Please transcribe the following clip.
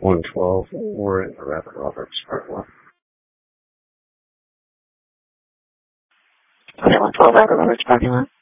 112 or in the Rapid Roberts parking lot. Okay, 112 Rapid Roberts parking lot.